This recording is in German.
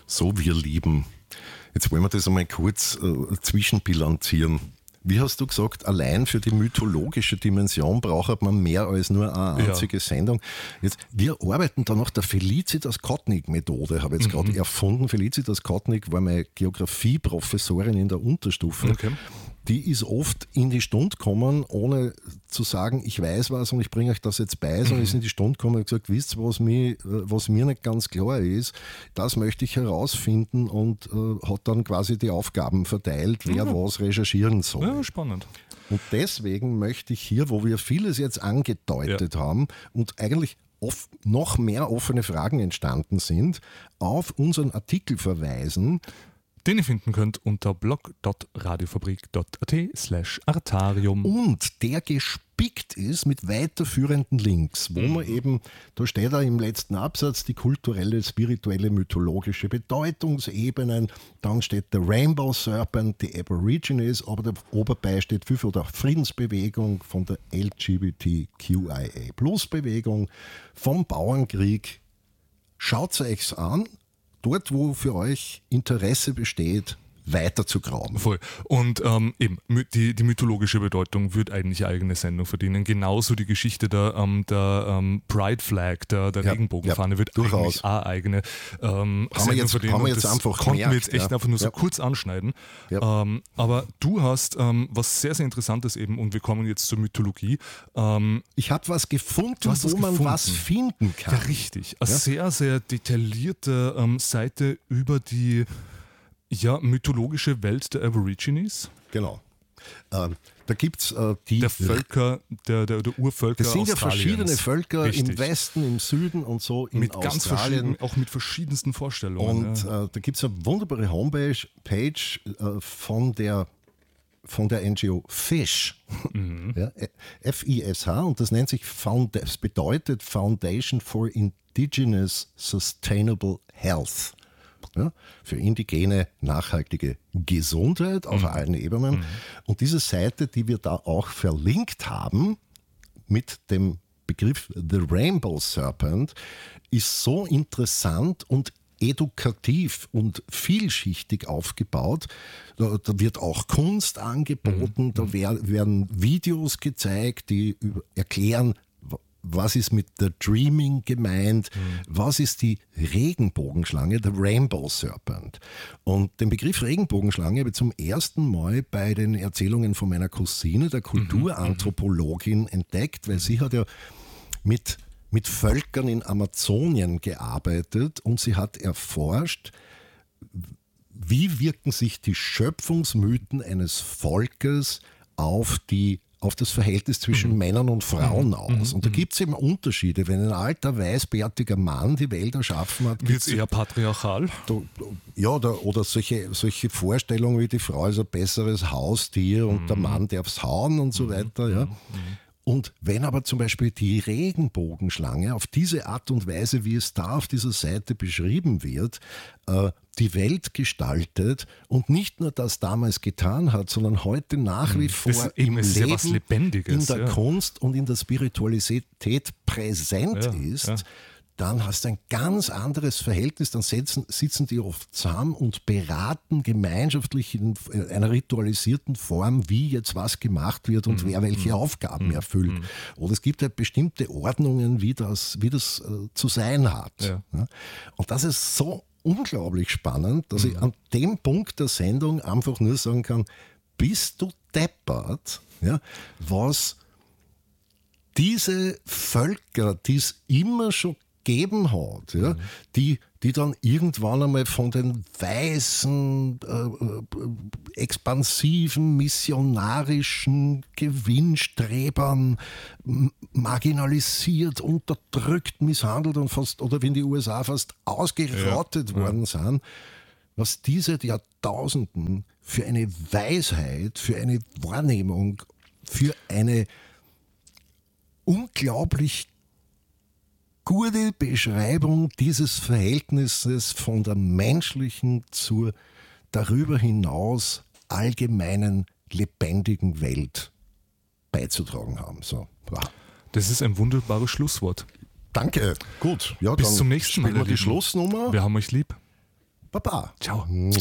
So, wir Lieben, jetzt wollen wir das einmal kurz zwischenbilanzieren. Wie hast du gesagt, allein für die mythologische Dimension braucht man mehr als nur eine einzige Sendung. Jetzt, wir arbeiten da nach der Felicitas-Kottnick-Methode, habe ich jetzt gerade erfunden. Felicitas Kottnick war meine Geografieprofessorin in der Unterstufe. Okay. Die ist oft in die Stunde gekommen, ohne zu sagen, ich weiß was und ich bringe euch das jetzt bei, sondern ist in die Stunde gekommen und gesagt, wisst ihr, was mir nicht ganz klar ist, das möchte ich herausfinden und hat dann quasi die Aufgaben verteilt, wer was recherchieren soll. Ja, spannend. Und deswegen möchte ich hier, wo wir vieles jetzt angedeutet haben und eigentlich noch mehr offene Fragen entstanden sind, auf unseren Artikel verweisen, Den ihr finden könnt unter blog.radiofabrik.at/Artarium. und der gespickt ist mit weiterführenden Links, wo man eben, da steht da im letzten Absatz die kulturelle, spirituelle, mythologische Bedeutungsebenen, dann steht der Rainbow Serpent, die Aborigines, aber da oberbei steht viel von der Friedensbewegung, von der LGBTQIA+-Bewegung, vom Bauernkrieg. Schaut es euch an. Dort, wo für euch Interesse besteht, weiter zu graben. Voll. Und eben, die mythologische Bedeutung wird eigentlich eine eigene Sendung verdienen. Genauso die Geschichte der Pride Flag, der Regenbogenfahne, wird durchaus eigentlich auch eigene Sendung verdienen. Haben wir jetzt einfach konnten wir gemerkt, jetzt echt einfach nur so kurz anschneiden. Ja. Aber du hast was sehr, sehr Interessantes eben, und wir kommen jetzt zur Mythologie. Ich habe was gefunden, wo man was finden kann. Ja, richtig. Eine sehr, sehr detaillierte Seite über die mythologische Welt der Aborigines. Genau. Da gibt es der Völker, der Urvölker. Das sind ja Australiens. verschiedene Völker Richtig. im Westen, im Süden und so in Mit ganz Australien. auch mit verschiedensten Vorstellungen. Und da gibt es eine wunderbare Homepage von der NGO FISH, FISH, und das nennt sich das bedeutet Foundation for Indigenous Sustainable Health. Ja, für indigene, nachhaltige Gesundheit auf allen Ebenen. Und diese Seite, die wir da auch verlinkt haben, mit dem Begriff The Rainbow Serpent, ist so interessant und edukativ und vielschichtig aufgebaut. Da wird auch Kunst angeboten, da werden Videos gezeigt, die erklären, was ist mit der Dreaming gemeint, was ist die Regenbogenschlange, der Rainbow Serpent. Und den Begriff Regenbogenschlange habe ich zum ersten Mal bei den Erzählungen von meiner Cousine, der Kulturanthropologin, entdeckt, weil sie hat ja mit Völkern in Amazonien gearbeitet und sie hat erforscht, wie wirken sich die Schöpfungsmythen eines Volkes auf das Verhältnis zwischen Männern und Frauen aus. Und da gibt es eben Unterschiede. Wenn ein alter, weißbärtiger Mann die Welt erschaffen hat, wird es eher patriarchal? Oder solche Vorstellungen wie die Frau ist ein besseres Haustier und der Mann darf es hauen und so weiter. Ja. Und wenn aber zum Beispiel die Regenbogenschlange auf diese Art und Weise, wie es da auf dieser Seite beschrieben wird, die Welt gestaltet und nicht nur das damals getan hat, sondern heute nach wie vor im Leben, was Lebendiges, in der Kunst und in der Spiritualität präsent ist, dann hast du ein ganz anderes Verhältnis, dann sitzen die oft zusammen und beraten gemeinschaftlich in einer ritualisierten Form, wie jetzt was gemacht wird und wer welche Aufgaben erfüllt. Oder es gibt halt bestimmte Ordnungen, wie das zu sein hat. Ja. Und das ist so unglaublich spannend, dass ich an dem Punkt der Sendung einfach nur sagen kann, bist du deppert, was diese Völker, die es immer schon gegeben hat, die dann irgendwann einmal von den weißen, expansiven, missionarischen Gewinnstrebern marginalisiert, unterdrückt, misshandelt und oder wie in die USA fast ausgerottet worden sind, was diese Jahrtausenden für eine Weisheit, für eine Wahrnehmung, für eine unglaublich gute Beschreibung dieses Verhältnisses von der menschlichen zur darüber hinaus allgemeinen lebendigen Welt beizutragen haben. So, wow. Das ist ein wunderbares Schlusswort. Danke. Gut. Ja, bis dann zum nächsten Mal. Spielen wir die Schlussnummer. Wir haben euch lieb. Baba. Ciao.